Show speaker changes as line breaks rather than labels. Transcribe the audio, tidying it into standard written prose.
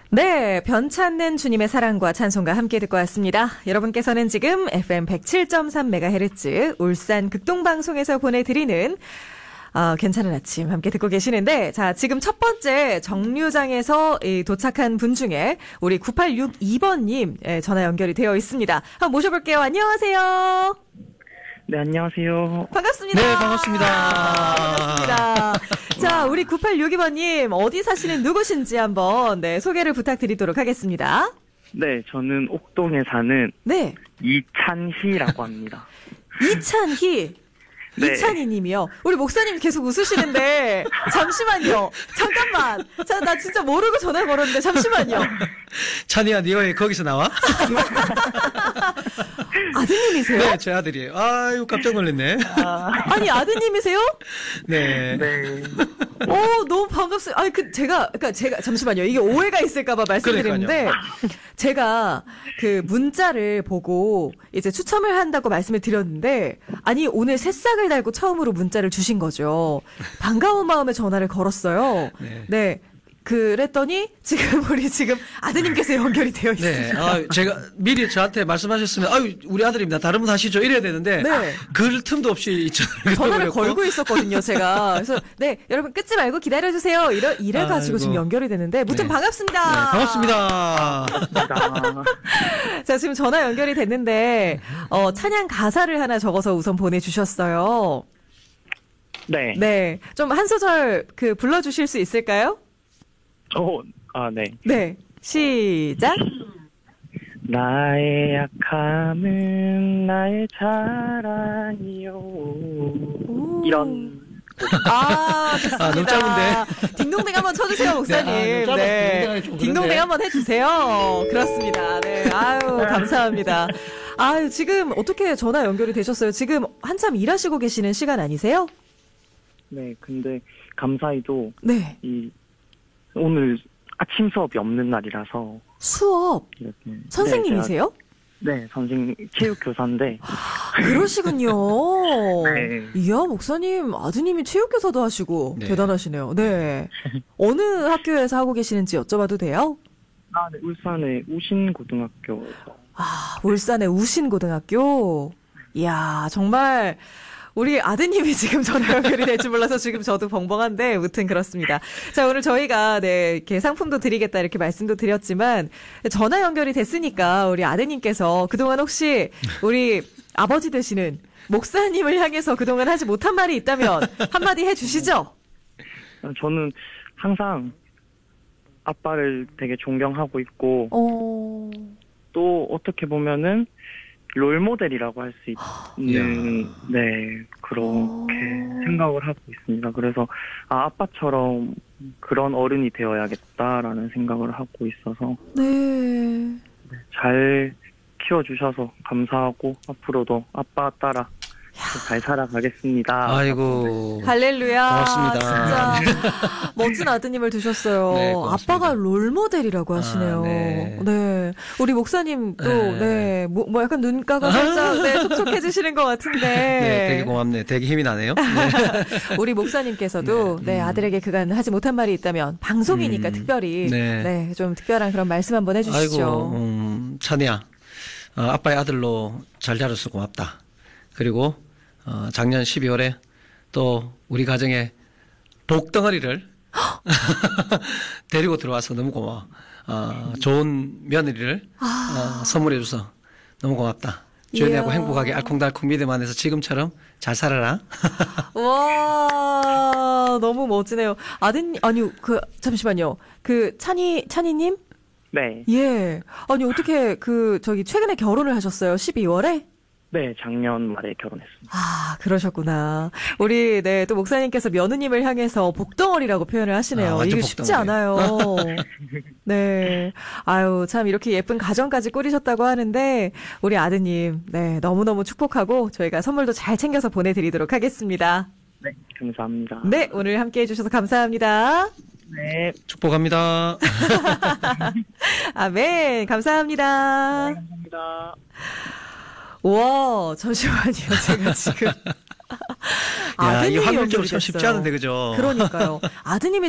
네, 변찮는 주님의 사랑과 찬송과 함께 듣고 왔습니다. 여러분께서는 지금 FM 107.3MHz 울산 극동방송에서 보내드리는 괜찮은 아침 함께 듣고 계시는데, 자, 지금 첫 번째 정류장에서 도착한 분 중에 우리 9862번님 전화 연결이 되어 있습니다. 한번 모셔볼게요. 안녕하세요.
네, 안녕하세요.
반갑습니다.
네, 반갑습니다.
반갑습니다. 자, 우리 9862번님 어디 사시는 누구신지 한번 소개를 부탁드리도록 하겠습니다.
네, 저는 옥동에 사는
네.
이찬희라고 합니다.
이찬희.
네.
이찬희 님이요. 우리 목사님 계속 웃으시는데, 잠시만요. 잠깐만. 자, 나 진짜 모르고 전화 걸었는데, 잠시만요.
찬이야, 니 왜 거기서 나와?
아드님이세요?
네, 제 아들이에요. 아유, 깜짝 놀랐네.
아니, 아드님이세요?
네.
네.
너무 반갑습니다. 아니, 제가, 잠시만요. 이게 오해가 있을까봐 말씀드리는데, 제가 그 문자를 보고 이제 추첨을 한다고 말씀을 드렸는데, 아니, 오늘 새싹을 달고 처음으로 문자를 주신 거죠. 반가운 마음에 전화를 걸었어요. 네. 그랬더니 우리 지금 아드님께서 연결이 되어 있습니다.
네. 제가 미리 저한테 말씀하셨으면 우리 아들입니다. 다른 분 하시죠. 이래야 되는데
네.
그 틈도 없이
전화를 걸고 있었거든요, 제가. 그래서 네, 여러분 끊지 말고 기다려 주세요. 이래 가지고 지금 연결이 되는데 무튼
네.
반갑습니다.
네, 반갑습니다.
자, 지금 전화 연결이 됐는데 찬양 가사를 하나 적어서 우선 보내 주셨어요.
네.
네. 좀 한 소절 불러 주실 수 있을까요?
네.
네. 시작.
나의 약함은 나의 자랑이요. 이런.
좋습니다.
너무 짧은데.
딩동댕 한번 쳐주세요, 목사님.
네.
딩동댕 한번 해주세요. 그렇습니다. 네. 감사합니다. 지금 어떻게 전화 연결이 되셨어요? 지금 한참 일하시고 계시는 시간 아니세요?
네, 근데 감사히도
네.
오늘 아침 수업이 없는 날이라서.
수업?
이렇게.
선생님이세요?
네, 체육교사인데.
그러시군요.
네.
이야, 목사님, 아드님이 체육교사도 하시고,
네.
대단하시네요. 네. 어느 학교에서 하고 계시는지 여쭤봐도 돼요?
네, 울산의 우신고등학교에서.
울산의 우신고등학교? 이야, 정말, 우리 아드님이 지금 전화 연결이 될 줄 몰라서 지금 저도 벙벙한데, 무튼 그렇습니다. 자, 오늘 저희가, 이렇게 상품도 드리겠다, 이렇게 말씀도 드렸지만, 전화 연결이 됐으니까, 우리 아드님께서 그동안 혹시, 우리 아버지 되시는 목사님을 향해서 그동안 하지 못한 말이 있다면, 한마디 해주시죠?
저는 항상 아빠를 되게 존경하고 있고, 또 어떻게 보면은, 롤모델이라고 할 수 있는, 그렇게 생각을 하고 있습니다. 그래서, 아빠처럼 그런 어른이 되어야겠다라는 생각을 하고 있어서, 잘 키워주셔서 감사하고, 앞으로도 아빠 따라 잘 살아가겠습니다.
아이고.
할렐루야.
고맙습니다.
진짜 멋진 아드님을 두셨어요.
네,
아빠가 롤모델이라고 하시네요. 네. 우리 목사님 또, 뭐 약간 눈가가 살짝 촉촉해지시는 것 같은데.
네, 되게 고맙네. 되게 힘이 나네요. 네.
우리 목사님께서도 아들에게 그간 하지 못한 말이 있다면 방송이니까 특별히 좀 특별한 그런 말씀 한번 해주시죠.
아이고, 찬이야. 아빠의 아들로 잘 자라서 고맙다. 그리고 작년 12월에 또 우리 가정에 복덩어리를 데리고 들어와서 너무 고마워. 좋은 며느리를 선물해줘서 너무 고맙다. 주연이하고 행복하게 알콩달콩 믿음 안에서 지금처럼 잘 살아라.
와, 너무 멋지네요. 잠시만요. 찬이님?
네.
예. 아니, 어떻게 최근에 결혼을 하셨어요? 12월에?
네, 작년 말에 결혼했습니다.
그러셨구나. 우리, 또 목사님께서 며느님을 향해서 복덩어리라고 표현을 하시네요. 이게 쉽지 않아요. 네. 참 이렇게 예쁜 가정까지 꾸리셨다고 하는데, 우리 아드님, 너무너무 축복하고 저희가 선물도 잘 챙겨서 보내드리도록 하겠습니다.
네, 감사합니다.
네, 오늘 함께 해주셔서 감사합니다.
네.
축복합니다.
아멘. 감사합니다.
네, 감사합니다.
와, 잠시만요. 제가 지금.
야, 이게
아드님이
확률적으로
연결이
참 쉽지
됐어요.
않은데, 그죠?
그러니까요. 아드님이